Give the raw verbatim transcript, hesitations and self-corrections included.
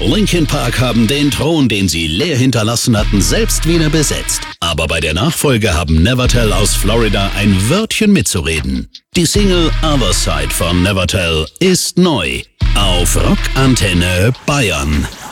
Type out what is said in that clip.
Linkin Park haben den Thron, den sie leer hinterlassen hatten, selbst wieder besetzt. Aber bei der Nachfolge haben Nevertell aus Florida ein Wörtchen mitzureden. Die Single Other Side von Nevertell ist neu auf Rock Antenne Bayern.